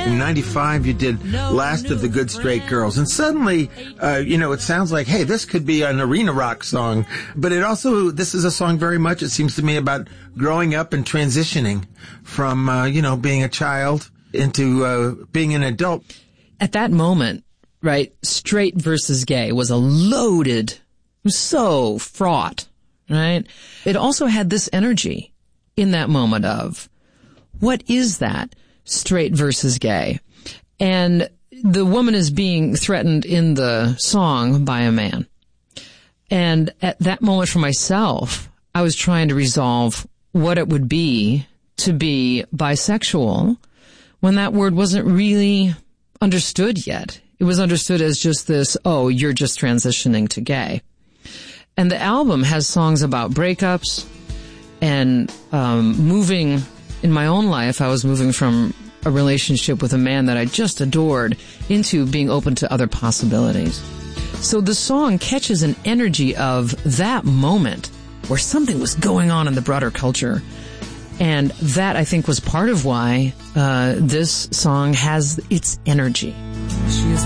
In 95, you did Last of the Good Straight Girls. And suddenly, it sounds like, hey, this could be an arena rock song. But this is a song very much, it seems to me, about growing up and transitioning from, being a child into being an adult. At that moment, right, straight versus gay was so fraught, right? It also had this energy in that moment of, what is that? Straight versus gay. And the woman is being threatened in the song by a man. And at that moment for myself, I was trying to resolve what it would be to be bisexual when that word wasn't really understood yet. It was understood as just this, oh, you're just transitioning to gay. And the album has songs about breakups and moving. In my own life, I was moving from a relationship with a man that I just adored into being open to other possibilities. So the song catches an energy of that moment where something was going on in the broader culture. And that, I think, was part of why this song has its energy. She is